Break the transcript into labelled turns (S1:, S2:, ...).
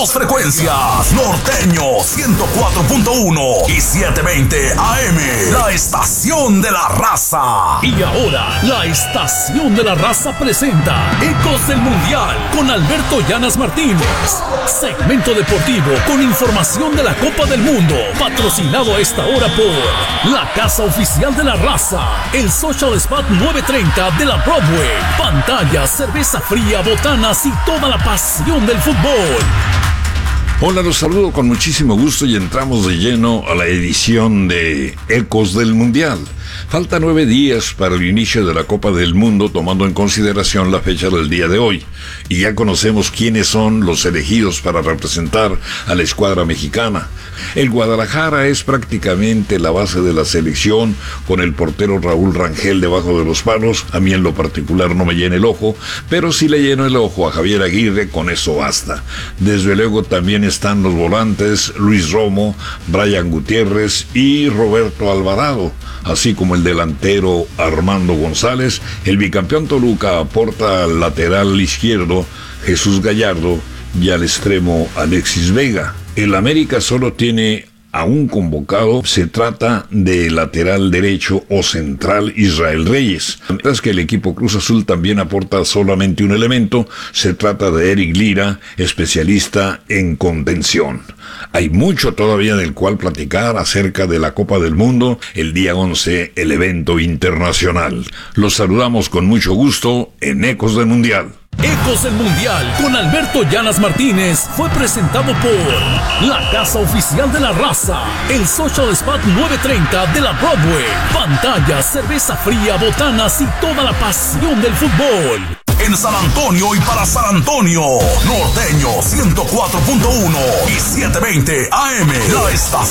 S1: dos frecuencias, norteño 104.1 y 720 AM, la estación de la raza.
S2: Y ahora, la estación de la raza presenta Ecos del Mundial con Alberto Llanas Martínez. Segmento deportivo con información de la Copa del Mundo, patrocinado a esta hora por la Casa Oficial de la Raza, el Social Spot 930 de la Broadway, pantallas, cerveza fría, botanas y toda la pasión del fútbol.
S3: Hola, los saludo con muchísimo gusto y entramos de lleno a la edición de Ecos del Mundial. Faltan 9 días para el inicio de la Copa del Mundo, tomando en consideración la fecha del día de hoy. Y ya conocemos quiénes son los elegidos para representar a la escuadra mexicana. El Guadalajara es prácticamente la base de la selección, con el portero Raúl Rangel debajo de los palos. A mí en lo particular no me llena el ojo, pero si le lleno el ojo a Javier Aguirre, con eso basta. Desde luego también están los volantes Luis Romo, Brian Gutiérrez y Roberto Alvarado, así como el delantero Armando González. El bicampeón Toluca aporta al lateral izquierdo Jesús Gallardo y al extremo Alexis Vega. El América solo tiene a un convocado, se trata de lateral derecho o central Israel Reyes. Mientras que el equipo Cruz Azul también aporta solamente un elemento, se trata de Eric Lira, especialista en contención. Hay mucho todavía del cual platicar acerca de la Copa del Mundo, el día 11, el evento internacional. Los saludamos con mucho gusto en Ecos del Mundial.
S2: Ecos del Mundial con Alberto Llanas Martínez fue presentado por la Casa Oficial de la Raza, el Social Spot 930 de la Broadway, pantallas, cerveza fría, botanas y toda la pasión del fútbol.
S1: En San Antonio y para San Antonio, norteño 104.1 y 720 AM, la estación